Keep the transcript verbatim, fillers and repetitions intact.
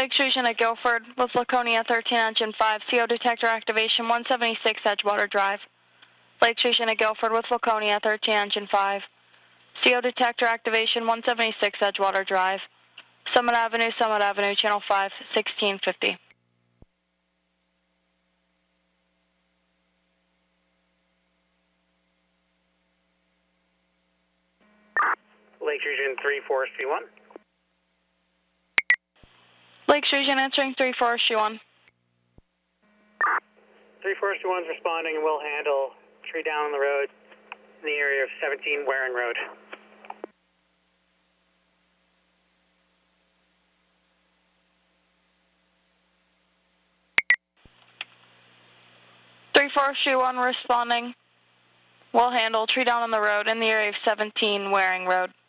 Lake Station at Guilford with Laconia thirteen engine five, C O detector activation one seventy-six Edgewater Drive. Lake Station at Guilford with Laconia thirteen engine five, C O detector activation one seventy-six Edgewater Drive. Summit Avenue, Summit Avenue, channel five, sixteen fifty. Lake Station three Forest G one. Lake Station answering three Forest G one. three Forest G one's responding and will handle tree down on the road in the area of seventeen Waring Road. three Forest G one responding. Will handle tree down on the road in the area of seventeen Waring Road.